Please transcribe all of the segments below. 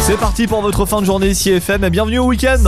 C'est parti pour votre fin de journée ici FM et bienvenue au week-end.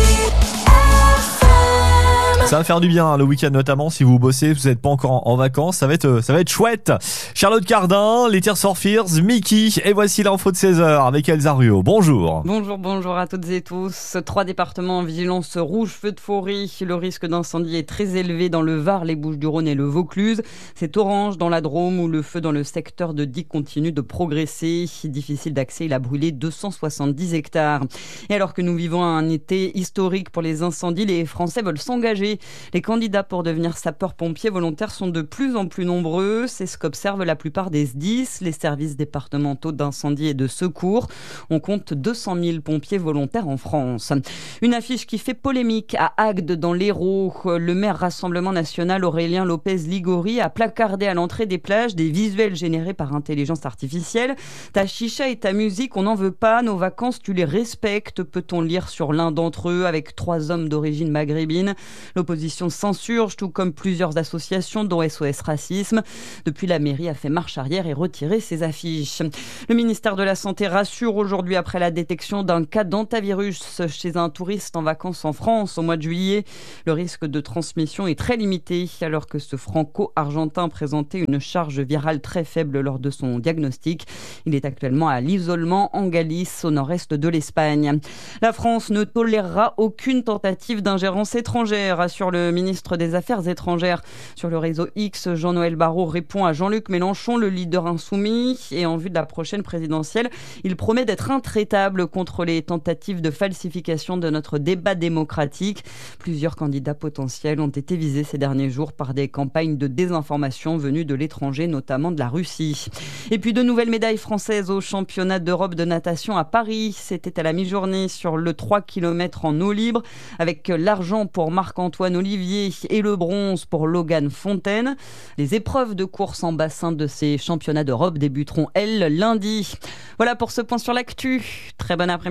Ça va faire du bien le week-end, notamment si vous bossez, vous n'êtes pas encore en vacances, ça va être chouette. Charlotte Cardin, les Tears for Fears, Mickey, et voici l'info de 16h avec Elsa Ruot. Bonjour. Bonjour à toutes et tous. 3 départements en vigilance rouge feu de forêt. Le risque d'incendie est très élevé dans le Var, les Bouches-du-Rhône et le Vaucluse. C'est orange dans la Drôme où le feu dans le secteur de Die continue de progresser. Difficile d'accès, il a brûlé 270 hectares. Et alors que nous vivons un été historique pour les incendies, les Français veulent s'engager. Les candidats pour devenir sapeurs-pompiers volontaires sont de plus en plus nombreux. C'est ce qu'observent la plupart des SDIS, les services départementaux d'incendie et de secours. On compte 200 000 pompiers volontaires en France. Une affiche qui fait polémique à Agde dans l'Hérault. Le maire Rassemblement National Aurélien Lopez Ligori a placardé à l'entrée des plages des visuels générés par intelligence artificielle. Ta chicha et ta musique, on n'en veut pas. Nos vacances, tu les respectes, peut-on lire sur l'un d'entre eux avec 3 hommes d'origine maghrébine. L'opposition s'insurge, tout comme plusieurs associations, dont SOS Racisme. Depuis, la mairie a fait marche arrière et retiré ses affiches. Le ministère de la Santé rassure aujourd'hui après la détection d'un cas d'hantavirus chez un touriste en vacances en France au mois de juillet. Le risque de transmission est très limité, alors que ce franco-argentin présentait une charge virale très faible lors de son diagnostic. Il est actuellement à l'isolement en Galice, au nord-est de l'Espagne. La France ne tolérera aucune tentative d'ingérence étrangère, assure le ministre des Affaires étrangères. Sur le réseau X, Jean-Noël Barrot répond à Jean-Luc Mélenchon, le leader insoumis. Et en vue de la prochaine présidentielle, il promet d'être intraitable contre les tentatives de falsification de notre débat démocratique. Plusieurs candidats potentiels ont été visés ces derniers jours par des campagnes de désinformation venues de l'étranger, notamment de la Russie. Et puis de nouvelles médailles françaises au championnat d'Europe de natation à Paris. C'était à la mi-journée sur le 3 km en eau libre, avec l'argent pour Marc-Antoine Olivier et le bronze pour Logan Fontaine. Les épreuves de course en bassin de ces championnats d'Europe débuteront, elles, lundi. Voilà pour ce point sur l'actu. Très bon après-midi.